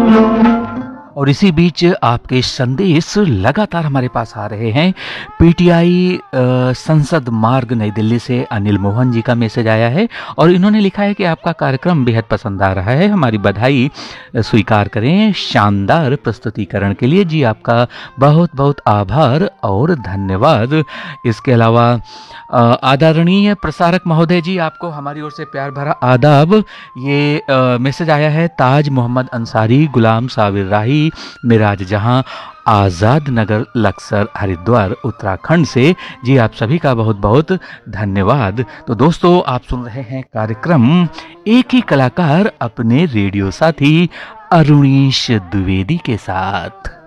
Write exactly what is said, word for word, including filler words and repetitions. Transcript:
और इसी बीच आपके संदेश लगातार हमारे पास आ रहे हैं। पीटीआई अ, संसद मार्ग नई दिल्ली से अनिल मोहन जी का मैसेज आया है और इन्होंने लिखा है कि आपका कार्यक्रम बेहद पसंद आ रहा है, हमारी बधाई स्वीकार करें शानदार प्रस्तुतिकरण के लिए। जी आपका बहुत बहुत आभार और धन्यवाद। इसके अलावा अ, आदरणीय प्रसारक महोदय जी, आपको हमारी ओर से प्यार भरा आदाब। ये अ, मैसेज आया है ताज मोहम्मद अंसारी, गुलाम साबिर राही, मिराज जहां, आज़ाद नगर, लक्सर, हरिद्वार, उत्तराखंड से। जी आप सभी का बहुत बहुत धन्यवाद। तो दोस्तों, आप सुन रहे हैं कार्यक्रम एक ही कलाकार अपने रेडियो साथी अरुणीश द्विवेदी के साथ।